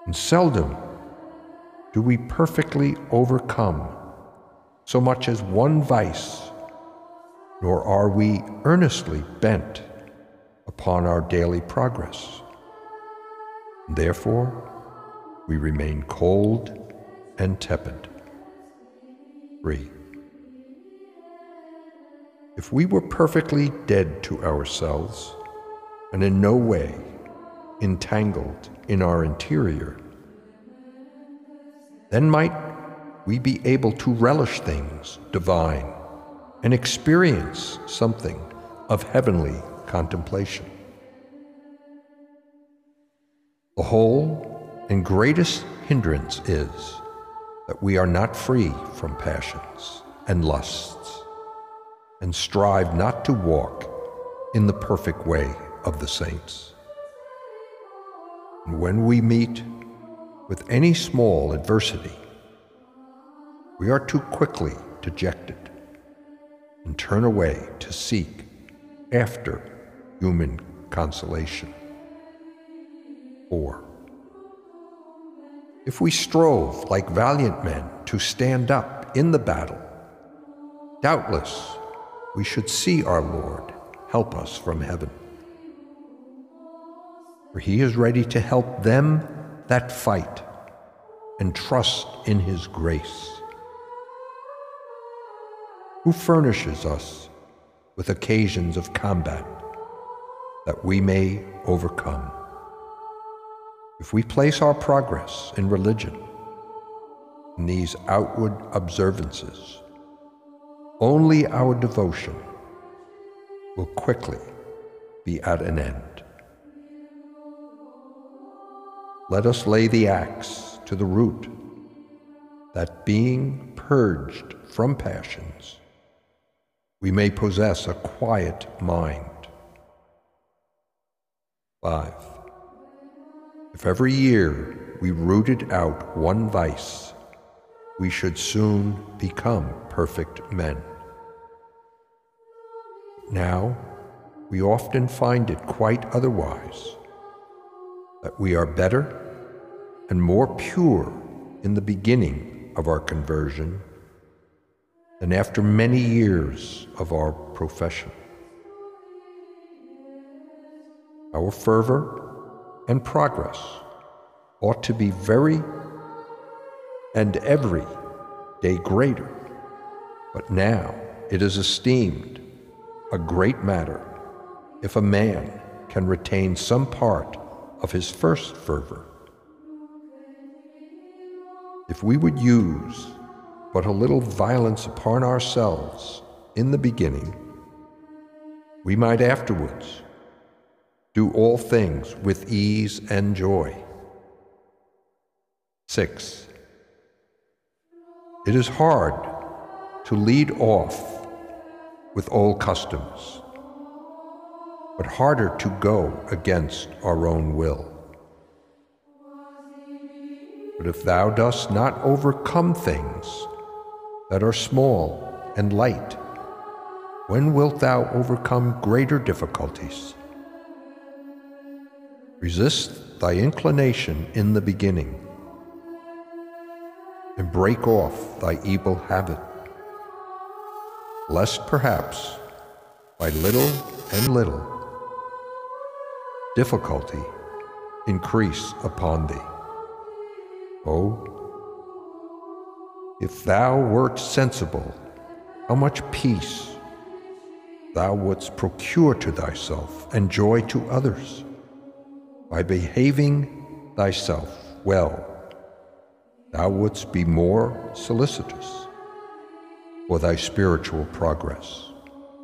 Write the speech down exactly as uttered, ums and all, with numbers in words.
and seldom do we perfectly overcome so much as one vice, nor are we earnestly bent upon our daily progress. Therefore, we remain cold and tepid. Three. If we were perfectly dead to ourselves and in no way entangled in our interior, then might we be able to relish things divine and experience something of heavenly contemplation. The whole and greatest hindrance is that we are not free from passions and lusts, and strive not to walk in the perfect way of the saints. And when we meet with any small adversity, we are too quickly dejected and turn away to seek after human consolation. Four. If we strove like valiant men to stand up in the battle, doubtless we should see our Lord help us from heaven. For he is ready to help them that fight and trust in his grace, who furnishes us with occasions of combat that we may overcome. If we place our progress in religion, in these outward observances, only our devotion will quickly be at an end. Let us lay the axe to the root, that being purged from passions, we may possess a quiet mind. Five. If every year we rooted out one vice, we should soon become perfect men. Now, we often find it quite otherwise, that we are better and more pure in the beginning of our conversion than after many years of our profession. Our fervor and progress ought to be very and every day greater, but now it is esteemed a great matter if a man can retain some part of his first fervor. If we would use but a little violence upon ourselves in the beginning, we might afterwards do all things with ease and joy. Six. It is hard to lead off with old customs, but harder to go against our own will. But if thou dost not overcome things that are small and light, when wilt thou overcome greater difficulties? Resist thy inclination in the beginning, and break off thy evil habit, lest perhaps by little and little difficulty increase upon thee. Oh, if thou wert sensible how much peace thou wouldst procure to thyself and joy to others by behaving thyself well, thou wouldst be more solicitous for thy spiritual progress.